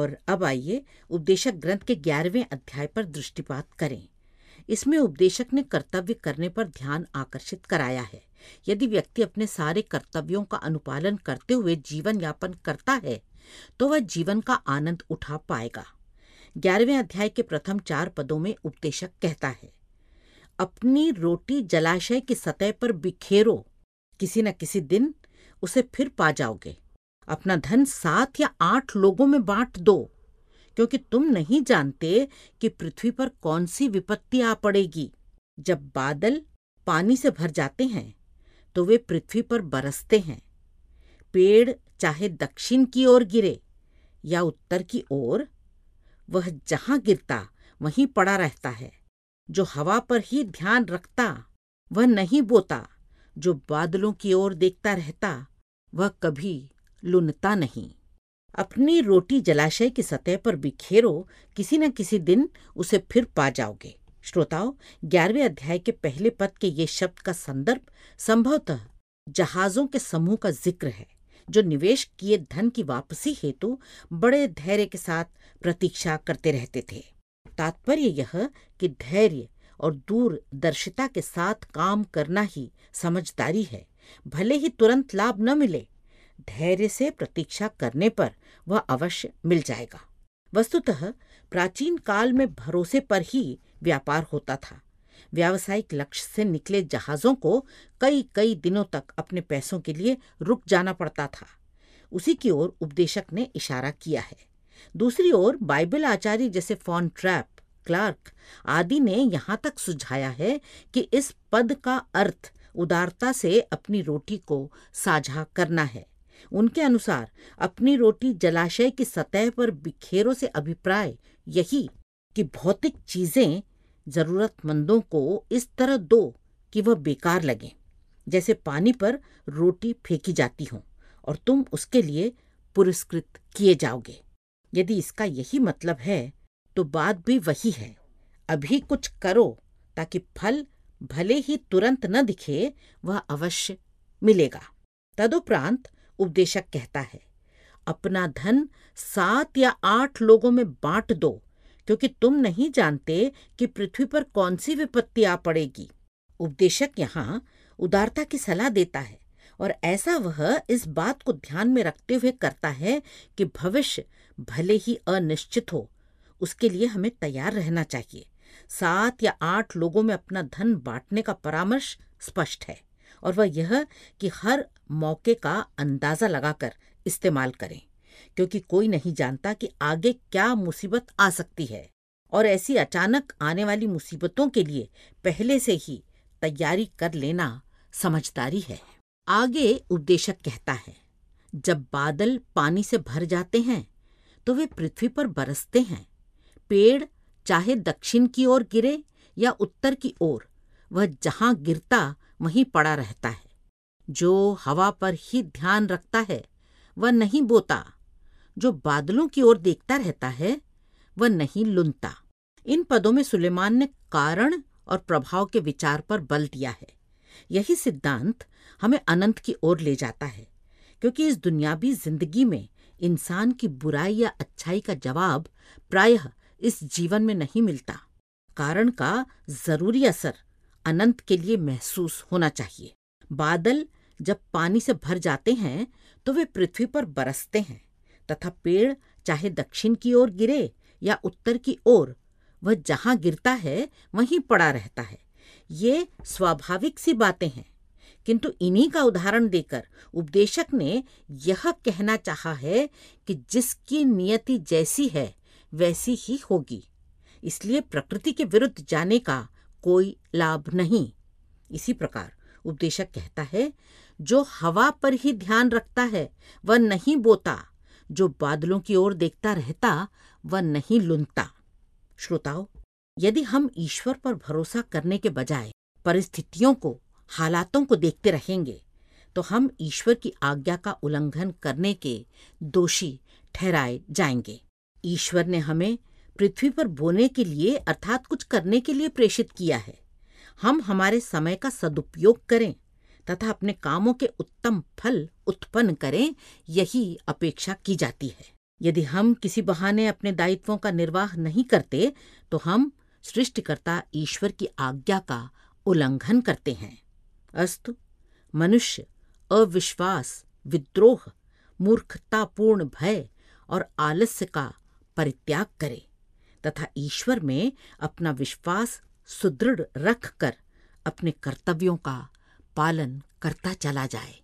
और अब आइए उपदेशक ग्रंथ के 11वें अध्याय पर दृष्टिपात करें। इसमें उपदेशक ने कर्तव्य करने पर ध्यान आकर्षित कराया है। यदि व्यक्ति अपने सारे कर्तव्यों का अनुपालन करते हुए जीवन यापन करता है तो वह जीवन का आनंद उठा पाएगा। 11वें अध्याय के प्रथम 4 पदों में उपदेशक कहता है, अपनी रोटी जलाशय की सतह पर बिखेरो, किसी न किसी दिन उसे फिर पा जाओगे। अपना धन 7 या 8 लोगों में बांट दो, क्योंकि तुम नहीं जानते कि पृथ्वी पर कौन सी विपत्ति आ पड़ेगी। जब बादल पानी से भर जाते हैं तो वे पृथ्वी पर बरसते हैं। पेड़ चाहे दक्षिण की ओर गिरे या उत्तर की ओर, वह जहां गिरता वहीं पड़ा रहता है। जो हवा पर ही ध्यान रखता वह नहीं बोता, जो बादलों की ओर देखता रहता वह कभी लुनता नहीं। अपनी रोटी जलाशय की सतह पर बिखेरो, किसी न किसी दिन उसे फिर पा जाओगे। श्रोताओ, 11वें अध्याय के पहले पद के ये शब्द का संदर्भ संभवतः जहाजों के समूह का जिक्र है, जो निवेश किए धन की वापसी हेतु बड़े धैर्य के साथ प्रतीक्षा करते रहते थे। तात्पर्य यह कि धैर्य और दूरदर्शिता के साथ काम करना ही समझदारी है। भले ही तुरंत लाभ न मिले, धैर्य से प्रतीक्षा करने पर वह अवश्य मिल जाएगा। वस्तुतः प्राचीन काल में भरोसे पर ही व्यापार होता था। व्यावसायिक लक्ष्य से निकले जहाजों को कई कई दिनों तक अपने पैसों के लिए रुक जाना पड़ता था। उसी की ओर उपदेशक ने इशारा किया है। दूसरी ओर बाइबल आचार्य जैसे फॉन ट्रैप, क्लार्क आदि ने यहाँ तक सुझाया है कि इस पद का अर्थ उदारता से अपनी रोटी को साझा करना है। उनके अनुसार अपनी रोटी जलाशय की सतह पर बिखेरो से अभिप्राय यही कि भौतिक चीजें जरूरतमंदों को इस तरह दो कि वह बेकार लगे, जैसे पानी पर रोटी फेंकी जाती हो और तुम उसके लिए पुरस्कृत किए जाओगे। यदि इसका यही मतलब है तो बात भी वही है। अभी कुछ करो ताकि फल भले ही तुरंत न दिखे, वह अवश्य मिलेगा। तदुपरांत उपदेशक कहता है, अपना धन 7 या 8 लोगों में बांट दो, क्योंकि तुम नहीं जानते कि पृथ्वी पर कौन सी विपत्ति आ पड़ेगी। उपदेशक यहाँ उदारता की सलाह देता है और ऐसा वह इस बात को ध्यान में रखते हुए करता है कि भविष्य भले ही अनिश्चित हो, उसके लिए हमें तैयार रहना चाहिए। 7 या 8 लोगों में अपना धन बांटने का परामर्श स्पष्ट है, और वह यह कि हर मौके का अंदाजा लगाकर इस्तेमाल करें, क्योंकि कोई नहीं जानता कि आगे क्या मुसीबत आ सकती है, और ऐसी अचानक आने वाली मुसीबतों के लिए पहले से ही तैयारी कर लेना समझदारी है। आगे उपदेशक कहता है, जब बादल पानी से भर जाते हैं तो वे पृथ्वी पर बरसते हैं। पेड़ चाहे दक्षिण की ओर गिरे या उत्तर की ओर, वह जहां गिरता वहीं पड़ा रहता है। जो हवा पर ही ध्यान रखता है वह नहीं बोता, जो बादलों की ओर देखता रहता है वह नहीं लुनता। इन पदों में सुलेमान ने कारण और प्रभाव के विचार पर बल दिया है। यही सिद्धांत हमें अनंत की ओर ले जाता है, क्योंकि इस दुनियावी जिंदगी में इंसान की बुराई या अच्छाई का जवाब प्रायः इस जीवन में नहीं मिलता। कारण का जरूरी असर अनंत के लिए महसूस होना चाहिए। बादल जब पानी से भर जाते हैं तो वे पृथ्वी पर बरसते हैं, तथा पेड़ चाहे दक्षिण की ओर गिरे या उत्तर की ओर, वह जहां गिरता है वहीं पड़ा रहता है। ये स्वाभाविक सी बातें हैं, किंतु इन्हीं का उदाहरण देकर उपदेशक ने यह कहना चाहा है कि जिसकी नियति जैसी है वैसी ही होगी, इसलिए प्रकृति के विरुद्ध जाने का कोई लाभ नहीं। इसी प्रकार उपदेशक कहता है, जो हवा पर ही ध्यान रखता है वह नहीं बोता, जो बादलों की ओर देखता रहता वह नहीं लुनता। श्रोताओं, यदि हम ईश्वर पर भरोसा करने के बजाय परिस्थितियों को, हालातों को देखते रहेंगे तो हम ईश्वर की आज्ञा का उल्लंघन करने के दोषी ठहराए जाएंगे। ईश्वर ने हमें पृथ्वी पर बोने के लिए अर्थात कुछ करने के लिए प्रेषित किया है। हम हमारे समय का सदुपयोग करें तथा अपने कामों के उत्तम फल उत्पन्न करें, यही अपेक्षा की जाती है। यदि हम किसी बहाने अपने दायित्वों का निर्वाह नहीं करते तो हम सृष्टिकर्ता ईश्वर की आज्ञा का उल्लंघन करते हैं। अस्तु, मनुष्य अविश्वास, विद्रोह, मूर्खतापूर्ण भय और आलस्य का परित्याग करे तथा ईश्वर में अपना विश्वास सुदृढ़ रखकर अपने कर्तव्यों का पालन करता चला जाए।